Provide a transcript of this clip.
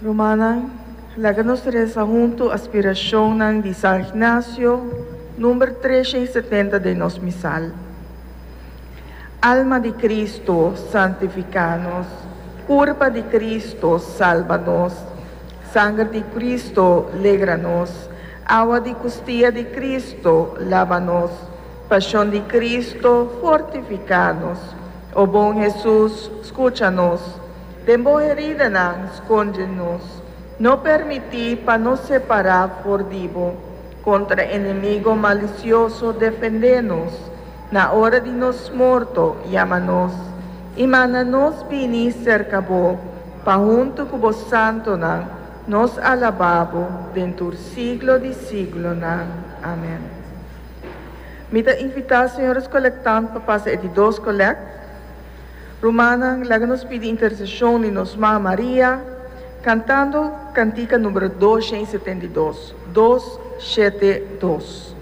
Romana, laganos reza junto aspiração ng di San Ignacio, número 370 de nos misal. Alma de Cristo, santificanos. Curva de Cristo, salva-nos. Sangre de Cristo, legra-nos. Agua de costilla de Cristo, lava-nos. Pasión de Cristo, fortifica-nos. O bom Jesus, escucha-nos. Tembo herida nang, esconde-nos. No permitir para nos separar por divo. Contra inimigo malicioso, defende-nos. Na hora de nos morto, llama-nos. E mana-nos bini cerca bo, pa junto com o santo nang, nos alababo, dentro siglo de siglo nang. Amém. Mita invitar, senhores colectantes, para passar de 2 colect. Romana, laga-nos pedir intercessão de nos Mãe Maria, cantando cantica número 272. 272.